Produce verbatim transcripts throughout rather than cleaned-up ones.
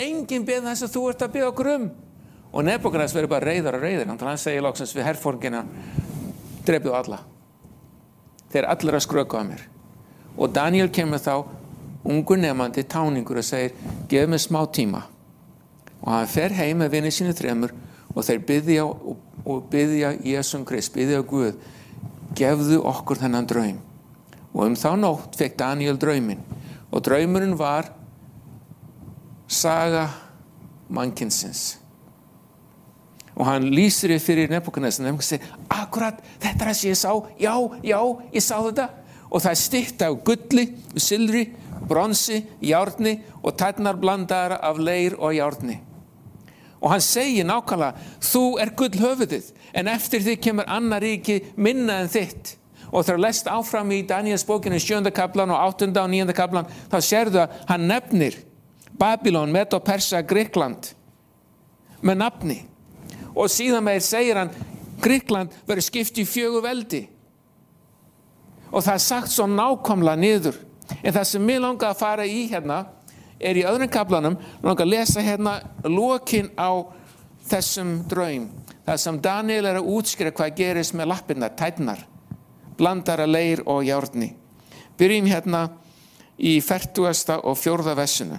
enginn beðið þess að þú ert að biðja okkur um. Og Nebúkadnesar verður bara reiður og reiður. Hann segir loksins við herforingina, drepið alla. Þeir allir að skröka að mér. Og Daniel kemur þá, ungur nemandi, táningur og segir, gef mér smá tíma. Og hann fer heim með vinni sínu þremur og þeir biðja og, og biðja Jesum Krist, biðja Guð, gefðu okkur þennan draum. Og um þá nótt fekk Daniel drauminn. Og draumurinn var saga mannkynsins. Og hann lýsir því fyrir Nebúkadnesar og segir, akkurat, þetta er það sem ég sá, já, já, ég sá þetta. Og það er stytta af gulli, silfri, bronsi, járni og tærnar blandaðar af leir og járni. Og hann segir nákvæmlega, þú er gullhöfuðið, en eftir því kemur annar ríki minna en þitt. Og þegar lest áfram í Daniels bókinu sjöunda kaplan og áttunda og níunda kaplan, þá sérðu að hann nefnir Babylon, Medo, Persa, Grikkland með nafni. Og síðan meir segir hann, Grikkland verður skipt í fjögur veldi. Og það er sagt svo nákvæmlega niður. En það sem mér langar að fara í hérna, er í öðrum kaplanum, langar að lesa hérna lokin á þessum draum. Það sem Daniel er að útskýra hvað gerist með lappirnar, tærnar, blandara leir og járni. Byrjum hérna í fertugasta og fjórða versinu.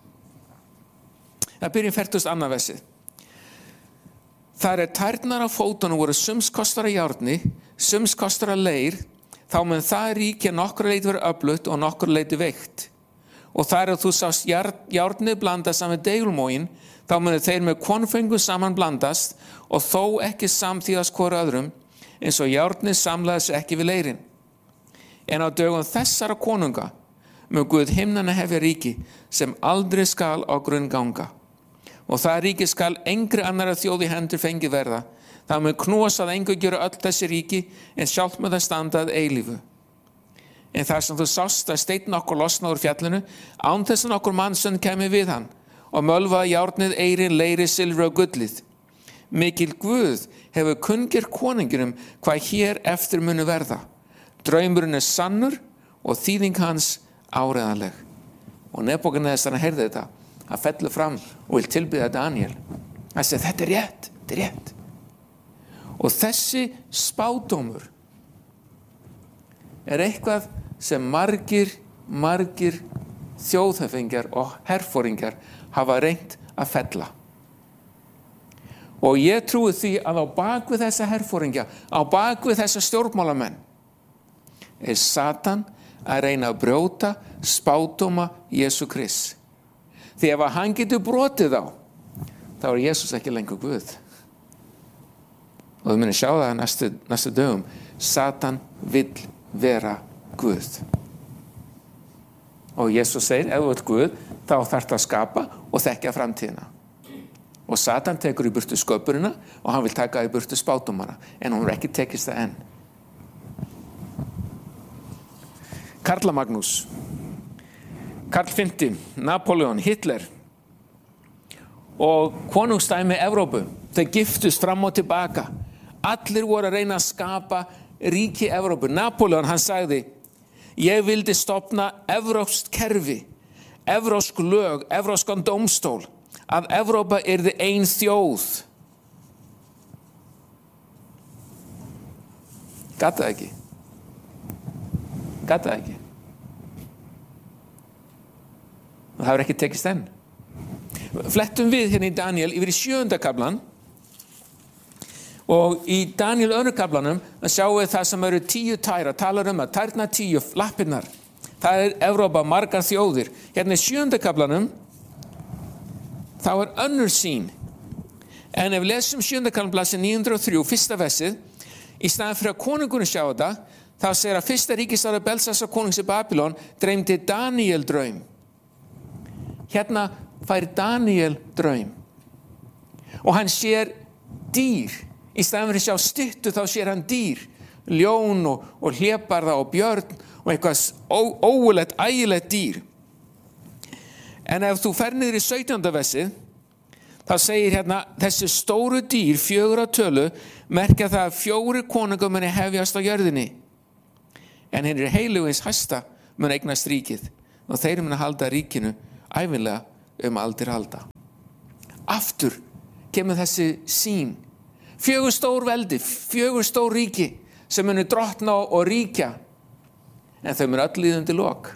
Það byrjum fertugasta og annað versið. Þar er tærnar á fótunum voru sums kostar að járni, sums kostar að leir, þá mun það ríkja nokkur leiti verið öflugt og nokkur leiti veikt. Og þar að þú sást járnið blandast saman deigulmógin, þá munu þeir með konfengu saman blandast og þó ekki samþýðast hvor öðrum, eins og járnið samlaði sig ekki við leirin. En á dögum þessara konunga mun Guð himnana hefja ríki sem aldrei skal á grunn ganga. Og það ríki skal engri annarra þjóð í hendur fengið verða. Það mun knúast að engu gera öll þessi ríki en sjálft með það standa að eilífu. En þar sem þú sást að steinn okkur losna úr fjallinu, án þess að nokkur mannsson kemi við hann og mölvaði járnið, eirin, leiri, silfri og gullið. Mikil Guð hefur kunngjert konunginum hvað hér eftir munu verða. Draumurinn er sannur og þýðing hans áreiðanleg. Og Nebúkadnesar heyrði þetta. Hann fellur fram og vil tilbiðja Daniel. Hann segir, þetta er rétt, þetta er rétt. Og þessi spádómur er eitthvað sem margir, margir þjóðhöfðingjar og herforingjar hafa reynt að fella. Og ég trúi því að á bakvið þessa herforingja, á bakvið þessa stjórnmálamenn, er Satan að reyna að brjóta spádóma Jesú Krist. Því ef hann getur brotið á, þá er Jesús ekki lengur Guð. Og þú munir sjá það næstu, næstu dögum. Satan vill vera Guð. Og Jesús segir, ef þú ert Guð, þá þarftu að skapa og þekkja framtíðina. Og Satan tekur í burtu sköpunina og hann vil taka í burtu spádómana. En hún er ekki tekist það enn. Karla Magnús, Karl fimmti, Napoleon, Hitler og konungstæmi Evrópu. Þau giftust fram og tilbaka. Allir voru að reyna að skapa ríki Evrópu. Napoleon, hann sagði, ég vildi stofna evrópskt kerfi, evrópsk lög, evrópskan dómstól, að Evrópa yrði ein þjóð. Gat það ekki. Gat það ekki. Og það hefur ekki tekist enn. Flettum við hérna í Daniel yfir í sjöunda kaflan. Og í Daniel öðrum kaflanum sjáum við það sem eru tíu tæra, talar um að tærna tíu, lappirnar. Það er Evrópa, margar þjóðir. Hérna í sjöunda kaflanum, þá er önnur sýn. En ef við lesum sjöunda kaflan blaðsíðu níu hundruð og þrjú, fyrsta versið, í staðan fyrir að konungurinn sjá þetta, þá segir að fyrsta ríkisráði Belshassar konungs í Babylon dreymdi Daniel draum. Hérna fær Daniel draum. Og hann sér dýr. Í staðan fyrir að sjá styttu, þá sér hann dýr. Ljón og, og hlébarða og björn og eitthvað ógulegt, ægilegt dýr. En ef þú fer niður í sautjánda versið, þá segir hérna, þessi stóru dýr, fjögur á tölu, merkja það að fjórir konungar muni hefjast á jörðinni. En hinn er heilugu hins hæsta mun eignast ríkið og þeir muni halda ríkinu ævinlega um aldir alda. aftur kemur þessi sýn. Fjögur stór veldi, fjögur stór ríki sem munu drottna og ríkja, en þau munu öll líða undir lok.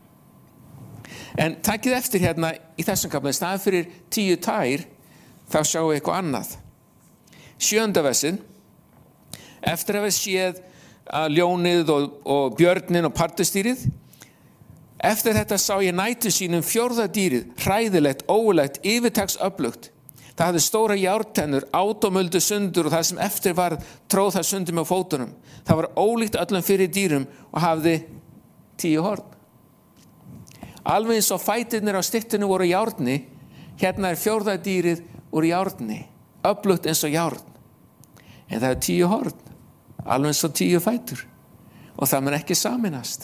En takið eftir hérna í þessum kafla, í staðinn fyrir tíu tær, þá sjáum við eitthvað annað. Sjöunda versið, eftir að við séð að ljónið og, og björnin og partustýrið, eftir þetta sá ég nætu sínum fjórða dýrið, hræðilegt, ógurlegt, yfirtaksöflugt. Það hafði stóra járntennur, át og muldu sundur og það sem eftir var tróð það sundur með fótunum. Það var ólíkt öllum fyrir dýrum og hafði tíu horn. Alveg eins og fætirnir á styttinu voru járni, hérna er fjórða dýrið úr járni, öflugt eins og járn. En það er tíu horn, alveg eins og tíu fætur og það mun ekki sameinast.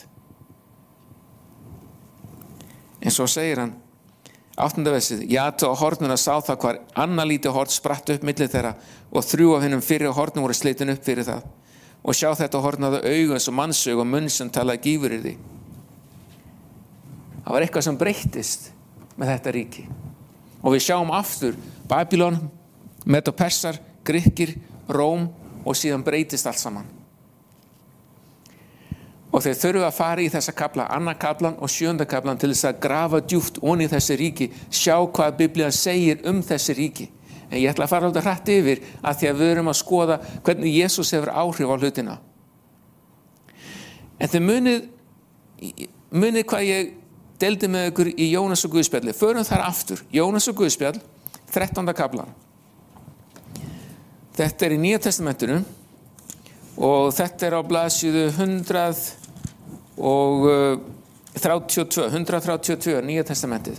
En svo segir hann, áttunda versið, Jatu á hornuna sá það hvar annað lítið horn spratt upp milli þeirra og þrjú af hinum fyrri hornum voru slitin upp fyrir það. Og sjá þetta horn hafði augu eins og mannsaug og munn sem talaði gífuryrði. Það var eitthvað sem breyttist með þetta ríki. Og við sjáum aftur Babylon, Medo-Persar, Grikkir, Róm og síðan breytist allt saman. Og þeir þurfa að fara í þessa kafla, annar kaflan og sjönda kaflan til þess að grafa djúpt onni í þessi ríki, sjá hvað Biblían segir um þessi ríki. En ég ætla að fara alltaf hratt yfir að því að við erum að skoða hvernig Jesús hefur áhrif á hlutina. En þið munið, munið hvað ég deildi með ykkur í Jónas og Guðspjalli. Förum þar aftur, Jónas og Guðspjall, þrettánda kaflan. Þetta er í Nýja testamentinu og þetta er á blaðsíðu hundrað þrjátíu og tvö, hundrað þrjátíu og tvö, Nýja testamentið.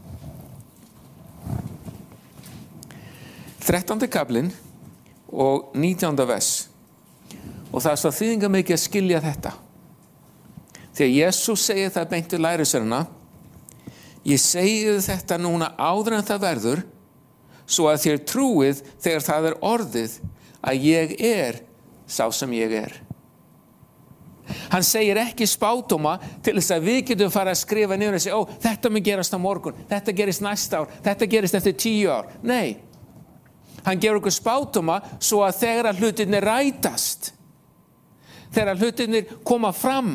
þrettándi kaflinn og nítjánda vers. Og það er svo þýðingarmikið að skilja þetta. Þegar Jesús segir það beint við lærisveinana, ég segi þetta núna áður en það verður, svo að þér trúið þegar það er orðið að ég er sá sem ég er. Hann segir ekki spádóma til þess að við getum fara að skrifa niður og segja, ó, þetta mun gerast á morgun, þetta gerist næsta ár, þetta gerist eftir tíu ár. Nei, hann gefur okkur spádóma svo að þegar að hlutirnir rætast, þegar að hlutirnir koma fram,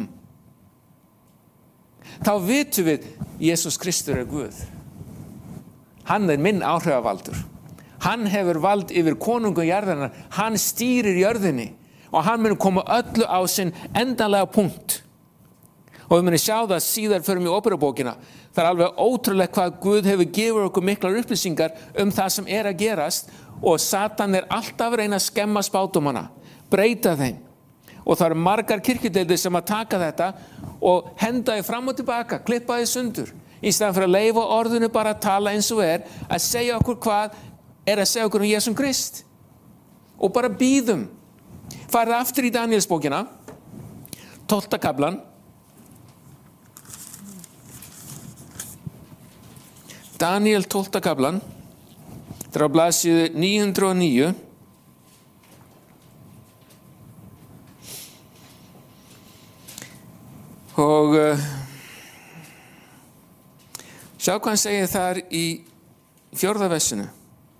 þá vitum við, Jesús Kristur er Guð. Hann er minn áhrifavaldur. Hann hefur vald yfir konungum jarðarinnar, hann stýrir jörðinni. Og hann mun koma öllu á sinn endanlega punkt. Og við munum sjá það síðar fyrir mig í Óperubókina. Það er alveg ótrúlega hvað Guð hefur gefið okkur miklar upplýsingar um það sem er að gerast og Satan er alltaf að reyna að skemma spádómana, breyta þeim. Og það eru margar kirkjudeildir sem að taka þetta og henda þau fram og tilbaka, klippa þau sundur. Í staðan fyrir að leyfa orðinu bara að tala eins og er, að segja okkur hvað er að segja okkur um Jesúm Krist. Og bara bíðum. Farið aftur í Danielsbókina, tólfta kaflan. Daniel tólfta kaflan. Það er á blaðsíðu níu hundruð og níu. Og uh, sjá hvað hann segir þar í fjórða versinu.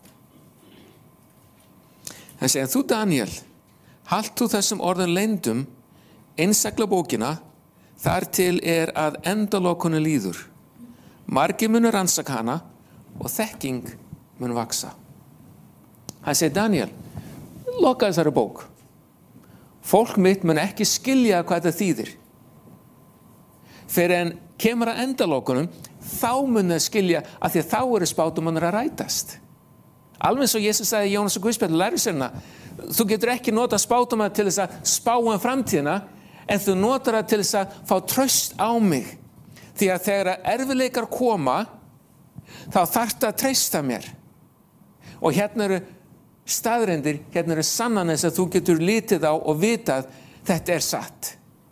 Hann segir, þú Daniel, halt þú þessum orðum leyndum, einstakla bókina, þar til er að endalokunni líður. Margir munu rannsaka hana og þekking mun vaksa. Hann segir, Daniel, loka þessari bók. Fólk mitt mun ekki skilja hvað þetta þýðir. Fyrir en kemur að endalokunum, þá mun það skilja að því að þá eru spádómarnir að rætast. Alveg eins og Jesus sagði Jónas og Guðspjalli lærisveinana, þú getur ekki nota spádóma til þess að spá um framtíðina, en þú notar það til þess að fá traust á mig. Því að þegar erfiðleikar koma, þá þarftu að treysta mér. Og hérna eru staðreyndir, hérna eru sannanir sem þú getur litið á og vitað, þetta er satt.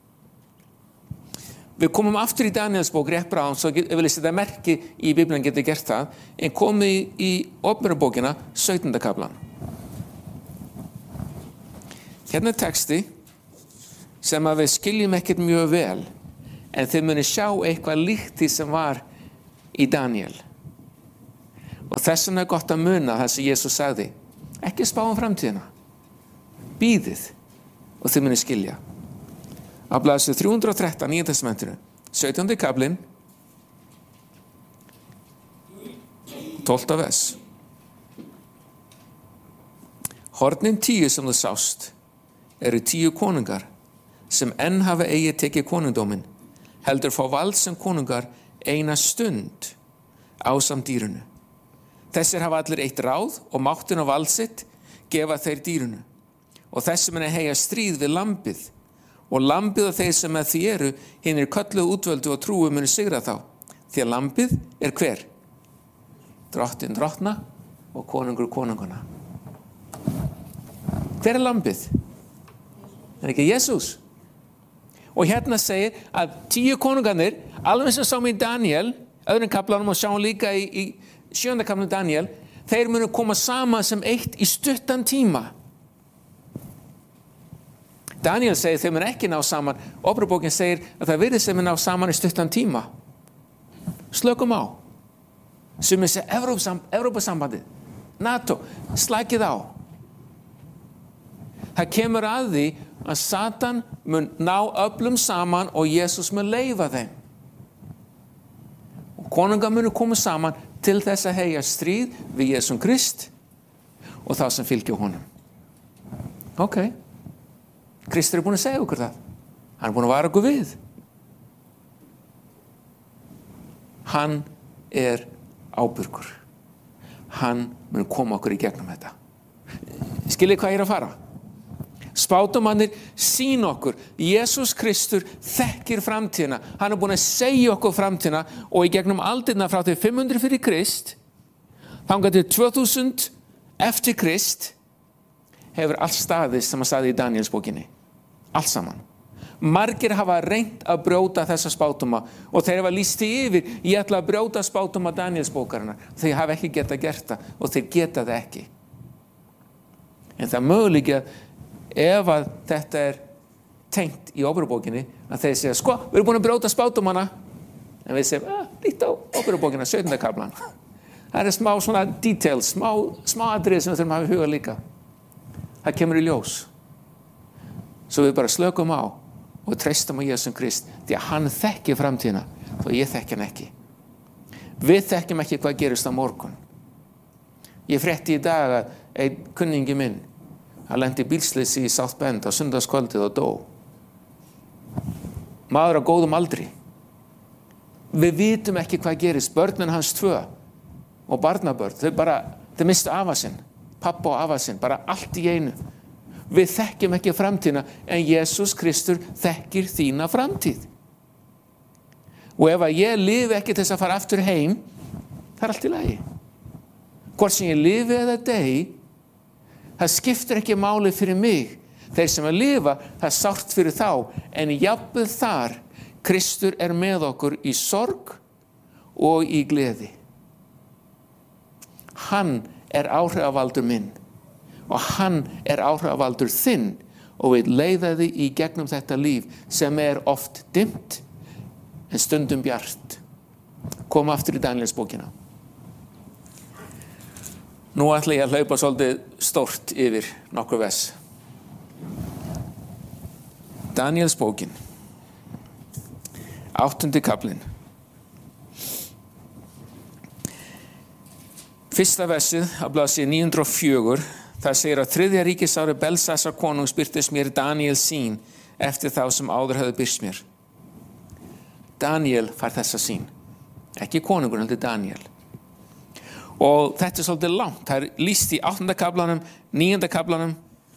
Við komum aftur í Danielsbók rétt bráðum, svo ég vil setja merki í Biblían getur gert það, en komum í, í Óperubókina, sautjánda kaflan. Hérna er texti sem að við skiljum ekkert mjög vel, en þið munið sjá eitthvað líkt því sem var í Daniel. Og þess vegna er gott að muna það sem Jesús sagði. Ekki spá um framtíðina. Bíðið og þið munið skilja. Á blaðsíðu þrjú hundruð og þrettán, Nýja testamentinu, sautjándi kaflinn, tólfta vers. Hornin tíu sem þú sást eru tíu konungar sem enn hafa eigi tekið konungdóminn, heldur fá vald sem konungar eina stund ásamt dýrunu. Þessir hafa allir eitt ráð og máttinn og vald sitt gefa þeir dýrunu. Og þessi muni heyja stríð við lambið, og lambið og þeir sem með því eru, hinir kölluðu útvöldu og trúu muni sigra þá. Því að lambið er hver? Drottinn drottna og konungur konungana. Hver er lambið? Er ekki Jesús? Og hérna segir að tíu konungarnir, alveg sem sáum í Daniel, öðrum kaplanum og sjáum líka í, í sjönda kaplanum Daniel, þeir munu koma saman sem eitt í stuttan tíma. Daniel segir þeir munu ekki ná saman. Óperubókin segir að það virðist þeir munu ná saman í stuttan tíma. Slökum á. Sumir segir Evrópusambandið, NATO, slakið á. Það kemur að því að Satan mun ná öflum saman og Jesús mun leyfa þeim. Og konungar munu koma saman til þess að heyja stríð við Jesúm Krist og þá sem fylgja honum. Ok. Kristur er búin að segja okkur það. Hann er búin að vara okkur við. Hann er ábyrgur. Hann mun koma okkur í gegnum þetta. Skiljið hvað ég er að fara? Spátumannir sín okkur. Jesús Kristur þekkir framtíðina. Hann er búin að segja okkur framtíðina og í gegnum aldirna frá því fimm hundruð fyrir Krist, þangað til tvö þúsund eftir Krist, hefur allt staðist sem að staði í Danielsbókinni. Allt saman. Margir hafa reynt að brjóta þessa spátuma og þeir hafa lýst því yfir, ég ætla að brjóta spátuma Danielsbókarinnar. Þeir hafa ekki getað gert það og þeir geta það ekki. En það er mögulega ef að þetta er tengt í Óperubókinni að þeir segja, sko, við erum búin að brjóta spátumana. En við segjum, ah, lít á Óperubókina, sautjánda kaflan. Það er smá svona details, smá, smá atriði sem við þurfum að hafa í huga líka. Það kemur í ljós. Svo við bara slökum á og treystum á Jesúm Krist því að hann þekkir framtíðina þó ég þekki hann ekki. Við þekkjum ekki hvað gerist á morgun. Ég frétti í dag að einn kunningi minn hann lenti í bílsleysi í South Bend á sunnudagskvöldið og dó. Maður á góðum aldri. Við vitum ekki hvað gerist. Börnin hans tvö og barnabörn, þau bara, þau mistu afa sinn, pappa og afa sinn, bara allt í einu. Við þekkjum ekki framtíðina, en Jesús Kristur þekkir þína framtíð. Og ef að ég lifi ekki til þess að fara aftur heim, það er allt í lagi. Hvort sem ég lifi eða dey, það skiptir ekki máli fyrir mig. Þeir sem að lifa, það er sárt fyrir þá, en jafnvel þar, Kristur er með okkur í sorg og í gleði. Hann er áhrifavaldur minn og hann er áhrifavaldur þinn og við leiða þig í gegnum þetta líf sem er oft dimmt en stundum bjart. Kom aftur í Danielsbókina. Nú ætla ég að hlaupa svolítið stórt yfir nokkur vers. Danielsbókin, áttundi kaflinn. Fyrsta versið af blaðsíðu níu hundruð og fjögur, það segir að þriðja ríkisári Belsasar konungs birtist mér Daniel sýn eftir þá sem áður höfðu birst mér. Daniel fær þessa sýn. Ekki konungur, heldur Daniel. Og þetta er svolítið langt. Það er lýst í áttunda kaflanum, níunda kaflanum.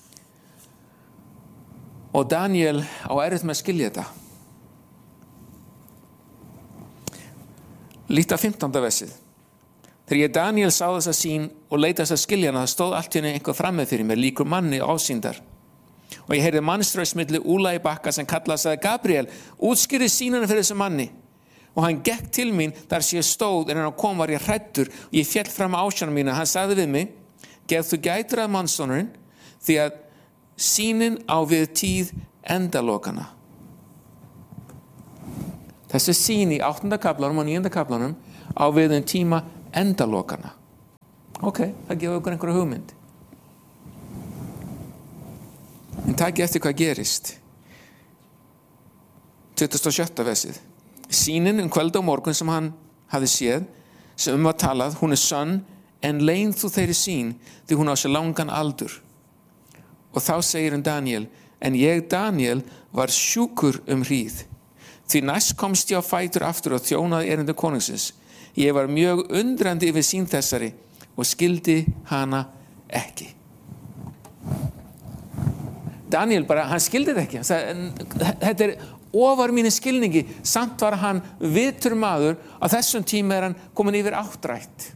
Og Daniel á erfitt með að skilja þetta. Líta fimmtánda versið. Þegar ég Daniel sá þessa sýn og leitaðist að skilja hana, það stóð allt í henni einhver frammi fyrir mér, líkur manni ásýndar. Og ég heyrði mannstraus milli Úla í bakka sem kallaði sagði, Gabriel, útskýrði sýnuna fyrir þessu manni. Og hann gekk til mín þar sem ég stóð, en hann kom var ég hræddur og ég féll fram á ásjónum mína. Hann sagði við mig, gef þú gætur að mannssonurinn, því að sýnin á við tíð endalokana. Þessi sýn í áttunda kaflanum og níunda kaflanum á við um tíma endalokana. Ok, það gefur okkur einhverja hugmynd. En takið eftir hvað gerist. tuttugasta og sjötta versið. Sýnin um kvöld og morgun sem hann hafði séð, sem um var talað, hún er sönn, en leyn þú þeirri sýn, því hún á sér langan aldur. Og þá segir um Daniel, en ég, Daniel, var sjúkur um hríð. Því næst komst ég á fætur aftur og þjónaði erindi konungsins. Ég var mjög undrandi yfir sýn þessari og skildi hana ekki. Daniel bara, hann skildi þetta ekki. Þetta er ofar mínu skilningi, samt var hann vitur maður, á þessum tíma er hann komin yfir áttrætt.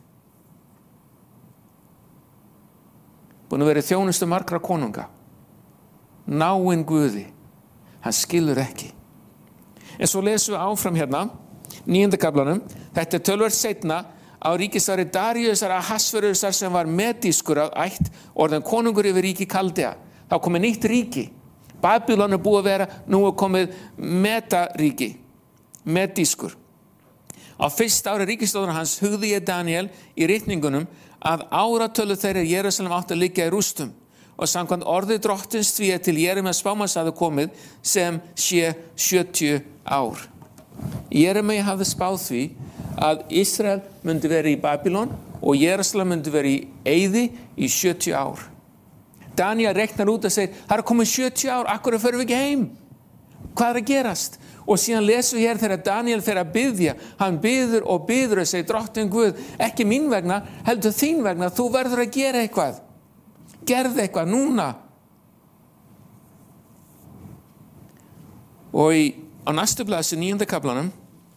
Búin að vera þjónustu margra konunga. Náinn Guði. Hann skilur ekki. En svo lesum við áfram hérna, níunda kaflanum, þetta er töluvert seinna, á ríkisdári Daríusar Ahasverusar sem var medískur af ætt, orðinn konungur yfir ríki Kaldea. Þá komið nýtt ríki. Babylon er búið að vera, nú er komið metaríki, medískur. Á fyrsta ári ríkisstjórnar hans hugði ég Daniel í ritningunum að áratölu þeirra í Jerúsalem átti að liggja í rústum og samkvæmt orði drottins því að til Jeremías spámanns hafði komið sem sé sjötíu ár. Jeremías hafði spáð því að Ísrael myndi vera í Babylon og Jerúsalem myndi vera í eyði í sjötíu ár. Daniel reiknar út og segir, það er komið sjötíu ár, akkur förum við ekki heim? Hvað er að gerast? Og síðan lesum við hér þegar Daniel fer að biðja, hann biður og biður og segir, drottinn Guð, ekki mín vegna, heldur þín vegna, þú verður að gera eitthvað. Gerðu eitthvað núna. Og í, á næstu blaðsi níunda kaflanum,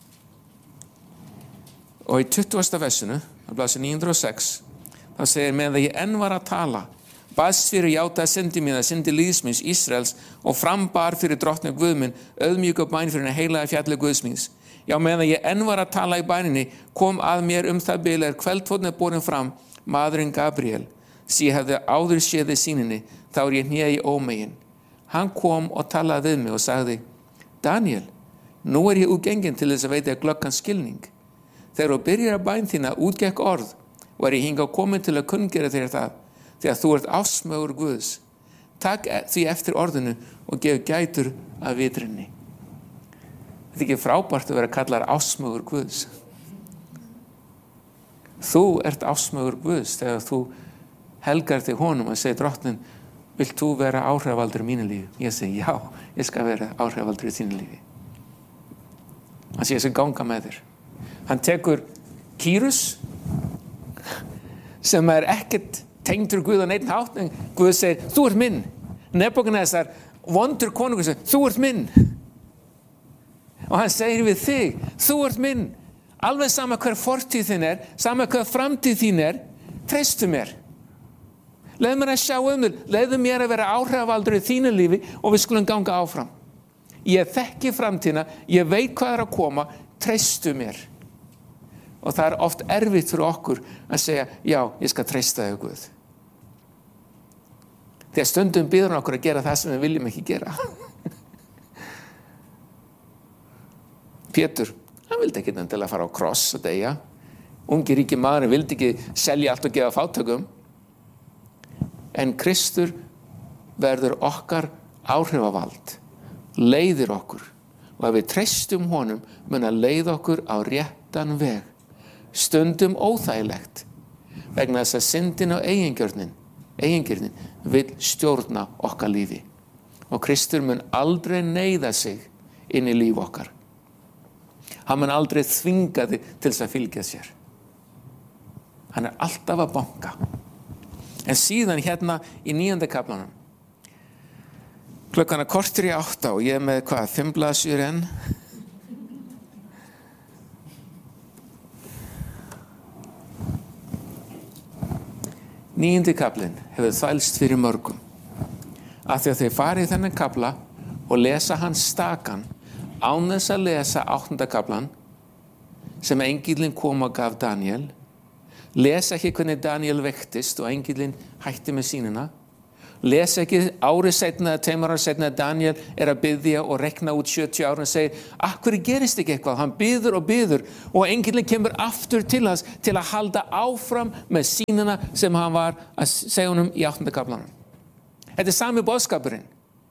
og í tuttugasta versinu, á blaðsi níu hundruð og sex, þá segir, meðan ég enn var að tala, baðst fyrir játaði syndi mína, syndi líðsmins Ísraels og frambar fyrir drottni Guðminn, auðmjúka bæn fyrir henni heilaga fjalli Guðsmins. Já, meðan ég enn var að tala í bæninni, kom að mér um það bil er kveldfótni borin fram, maðurinn Gabriel. Sí hefði áður séði sýninni, þá er ég hné í ómegin. Hann kom og talaði við mig og sagði, Daniel, nú er ég útgengin til þess að veita glöggan skilning. Þegar þú byrjar að bæn þína útgekk orð, var ég hingað komin til að kunngera þér það, því að þú ert ásmögur Guðs. Takk því eftir orðinu og gef gætur af vitrinni. Þetta er ekki frábært að vera kallar ásmögur Guðs. Þú ert ásmögur Guðs þegar þú helgar þig honum og segir drottnin, vilt þú vera áhrifavaldur í mínu lífi? Ég segi, já, ég skal vera áhrifavaldur í þínu lífi. Hann sé ég skal ganga með þér. Hann tekur Kýrus sem er ekkert tengdur Guð á neitt hátt, en Guð segir, þú ert minn. Nebúkadnesar, vondur konungur segir, þú ert minn. Og hann segir við þig, þú ert minn. Alveg sama hver fortíð þín er, sama hver framtíð þín er, treystu mér. Leðu mér að sjá um þér, leðu mér að vera áhrifavaldur í þínu lífi og við skulum ganga áfram. Ég þekki framtíðina, ég veit hvað er að koma, treystu mér. Og það er oft erfitt fyrir okkur að segja, já, ég skal treysta þig Guð. Þegar stundum biður hann okkur að gera það sem við viljum ekki gera. Pétur, hann vildi ekki endilega fara á kross og deyja. Ungi ríki maðurinn vildi ekki selja allt og gefa fátökum. En Kristur verður okkar áhrifavald, leiðir okkur. Og ef við treystum honum, mun að leiða okkur á réttan veg. Stundum óþægilegt, vegna þess að syndin og eigingjörnin, eigingjörnin vil stjórna okkar lífi. Og Kristur mun aldrei neyða sig inn í líf okkar. Hann mun aldrei þvinga þig til þess að fylgja sér. Hann er alltaf að banka. En síðan hérna í níunda kaflanum, klukkan er kortur í átta og ég er með hvað, fimm blaðsíður enn. Níundi kaflinn hefur þvælst fyrir mörgum. Af því að þeir fara í þennan kafla og lesa hans stakan, án þess að lesa áttunda kaflan sem engillinn kom og gaf Daniel, lesa ekki hvernig Daniel vektist og engillinn hætti með sýnina, Les ekki árið seinna, tveimur árum seinna, Daniel er að biðja og rekna út sjötíu ára og segir, af hverju gerist ekki eitthvað? Hann biður og biður og engillinn kemur aftur til hans til að halda áfram með sýnina sem hann var að segja honum í áttunda kaflanum. Þetta er sami boðskapurinn.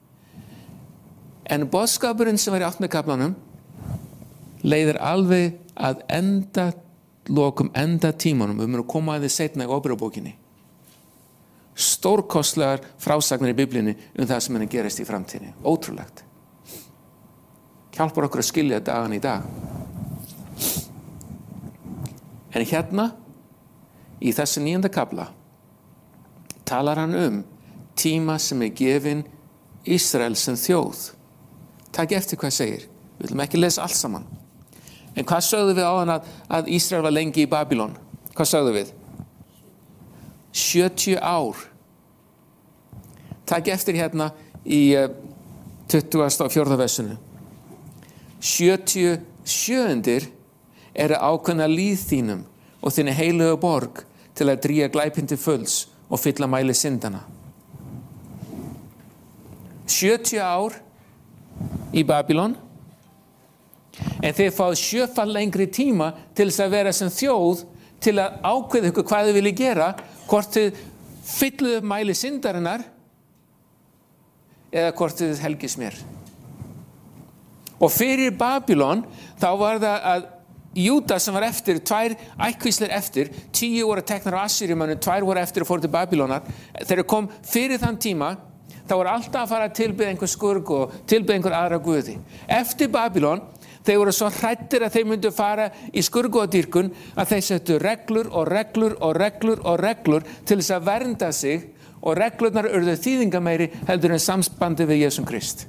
En boðskapurinn sem var í áttunda kaflanum leiðir alveg að enda lokum, enda tímanum. Við munum koma að þið seinna í Óperubókinni. Stórkostlegar frásagnir í Biblíunni um það sem henni gerist í framtíðinni. Ótrúlegt. Hjálpar okkur að skilja dagan í dag. En hérna, í þessu níunda kafla, talar hann um tíma sem er gefin Ísrael sem þjóð. Takk eftir hvað segir. Við viljum ekki lesa allt saman. En hvað sögðu við áðan að, að Ísrael var lengi í Babylon? Hvað sögðu við? sjötíu ár. Takk eftir hérna í tuttugasta og fjórða versinu. sjötíu sjöundir eru ákveðna líð þínum og þinni heilugu borg til að dríja glæpinn til fulls og fylla mæli syndana. sjötíu ár í Babylon, en þið fáið sjöfall lengri tíma til þess að vera sem þjóð til að ákveða ykkur hvað þið viljið gera, hvort þið fylluðu upp mæli syndarinnar eða hvort þið helgist mér. Og fyrir Babylon þá var það að Júda sem var eftir, tvær ættkvíslir eftir, tíu voru teknar af Assýríumönnum, tvær voru eftir og fóru til Babylónar. Þegar kom fyrir þann tíma, þá voru alltaf að fara að tilbyða einhver skurg og tilbyða einhver aðra guði. Eftir Babylon, þeir voru svo hræddir að þeir myndu fara í skurgoðadýrkun að þeir settu reglur og reglur og reglur og reglur til þess að vernda sig og reglurnar urðu þýðingameiri heldur en samspandi við Jesúm Krist.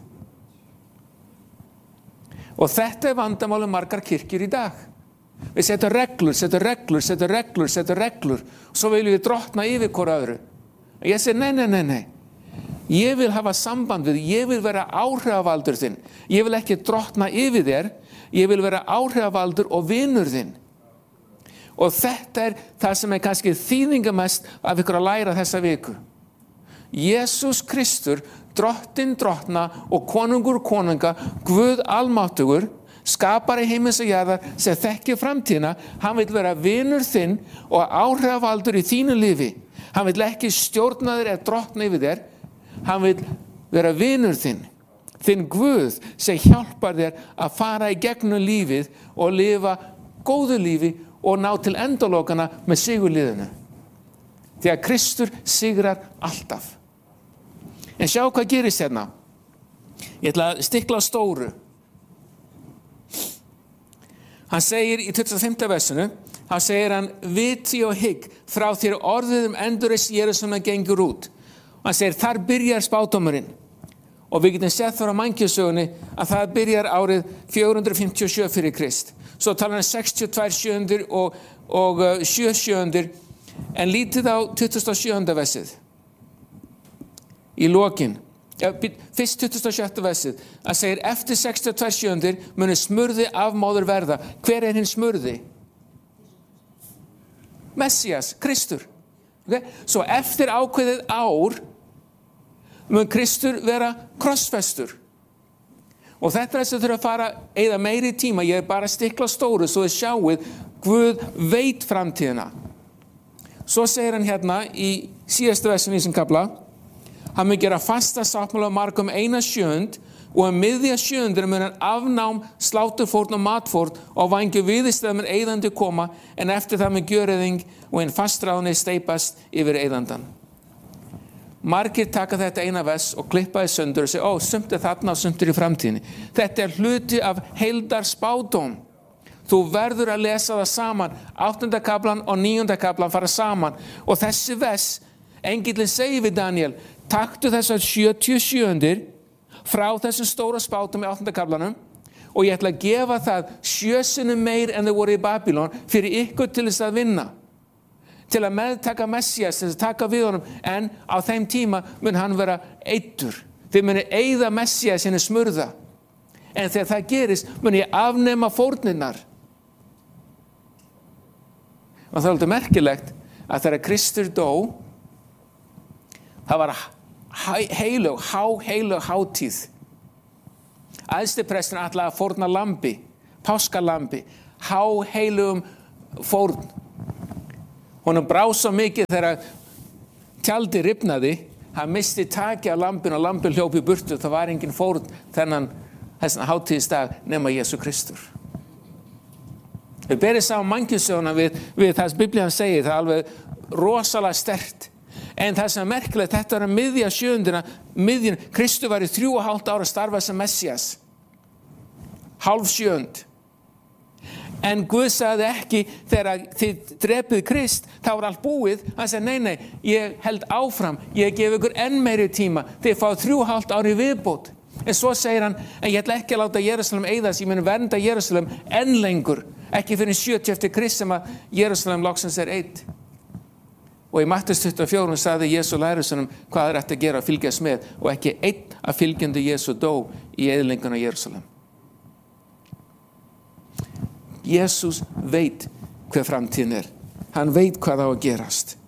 Og þetta er vandamálum margar kirkjur í dag. Við setjum reglur, setjum reglur, setjum reglur, setjum reglur og svo viljum við drottna yfir hvora öðru. Og ég segi nei, nei, nei, nei. Ég vil hafa samband við, ég vil vera áhrifavaldur þinn. Ég vil ekki drottna yfir þér, ég vil vera áhrifavaldur og vinur þinn. Og þetta er það sem er kannski þýðingamest af ykkur að læra þessa viku. Jesús Kristur, drottinn drottna og konungur konunga, Guð almáttugur, skapari heimins og jarðar sem þekkir framtíðina, hann vil vera vinur þinn og áhrifavaldur í þínu lífi. Hann vil ekki stjórna þér eða drottna yfir þér, hann vil vera vinur þinn. Þinn Guð sem hjálpar þér að fara í gegnum lífið og lifa góðu lífi og ná til endalokana með sigurliðinu. Því að Kristur sigrar alltaf. En sjá hvað gerist hérna. Ég ætla að stikla á stóru. Hann segir í tuttugasta og fimmta versinu, hann segir hann, viti og hygg frá þér orðið um endurreisn Jerúsalem gengur út. Og hann segir, þar byrjar spádómurinn. Og við getum sett þar á mannkynssögunni að það byrjar árið fjögur hundruð fimmtíu og sjö fyrir Krist. Svo talar hann sextíu og tvær sjöundir og, og sjö sjöundir. En lítið á tuttugasta og sjöunda versið. Í lokin. Ja, fyrst tuttugasta og sjötta versið. Það segir, eftir sextíu og tvær sjöundir muni smurði afmáður verða. Hver er hinn smurði? Messias, Kristur. Okay? Svo eftir ákveðið ár mun Kristur vera krossfestur. Og þetta er þess að þurfa að fara eða meiri tíma. Ég er bara að stikla stóru svo þið sjáuð Guð veit framtíðina. Svo segir hann hérna í síðasta versinu í þessum kafla, hann mun gera fasta sáttmála margum eina sjöund og um miðja sjöundur mun hann afnám sláturfórn og matfórn og vængi viðistæð mun eyðandi koma, en eftir það mun gjöreyðing og einn fastráðni steipast yfir eyðandan. Margir taka þetta eina vers og klippa í sundur og segja, ó, sumt er þarna og sumt er í framtíðinni. Þetta er hluti af heildar spádóm. Þú verður að lesa það saman. Áttunda kaflan og níunda kaflan fara saman. Og þessi vers, engillinn segir við Daniel, taktu þessar sjötíu sjöundir frá þessum stóra spádómi í áttunda kaflanum og ég ætla að gefa það sjö sinnum meir en þau voru í Babylon fyrir ykkur til þess að vinna. Til að meðtaka Messias, til að taka við honum, en á þeim tíma mun hann vera eyddur. Þið muni eyða Messias henni smurða. En þegar það gerist, mun ég afnema fórnirnar. Og það er alveg merkilegt að þegar Kristur dó, það var heilög, há heilög hátíð. Æðstipresturinn ætlaði að fórna lambi, páskalambi, há heilugum fórn. Honum brá svo mikið þegar tjaldi rifnaði, hann misti taki á lambinu og lambin hljóp í burtu. Það var engin fórn þennan þessan hátíðisdag nema Jesú Kristur. Við berið saman mannkynssöguna við, við það sem Biblían segir, það er alveg rosalega sterkt. En það sem er merkilegt, þetta var að miðja sjöundina, miðjun, Kristur var í þrjú og hálft ára að starfa sem Messias. Hálf sjöund. En Guð sagði ekki, þegar þið drepið Krist, þá var allt búið. Hann sagði, nei, nei, ég held áfram, ég gef ykkur enn meiri tíma, þið fáið þrjú og hálft ári viðbót. En svo segir hann, en ég ætla ekki að láta Jerúsalem eyðast, ég mun vernda Jerúsalem enn lengur, ekki fyrir sjötíu eftir Krist sem að Jerúsalem loksins er eytt. Og í Mattheus tuttugu og fjögur sagði Jesú lærisveinum hvað er eftir að gera að fylgjast með, og ekki einn af fylgjandi Jesú dó í eyðileggingu á Jerúsalem. Jesús veit hver framtíðin er. Hann veit hvað á að gerast.